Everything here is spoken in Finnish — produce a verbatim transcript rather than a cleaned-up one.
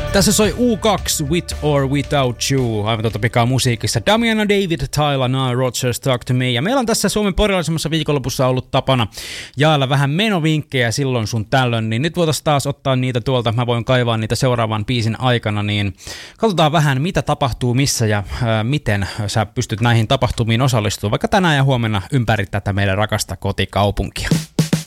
Tässä soi U kaksi, With or Without You, aivan tuota pikaa musiikissa. Damiana David, Tyler, Nile Rodgers, Talk to Me. Ja meillä on tässä Suomen porilaisemmassa viikonlopussa ollut tapana jaella vähän menovinkkejä silloin sun tällöin, niin nyt voitaisiin taas ottaa niitä tuolta. Mä voin kaivaa niitä seuraavan biisin aikana, niin katsotaan vähän mitä tapahtuu missä ja ää, miten sä pystyt näihin tapahtumiin osallistumaan vaikka tänään ja huomenna ympäri tätä meidän rakasta kotikaupunkia.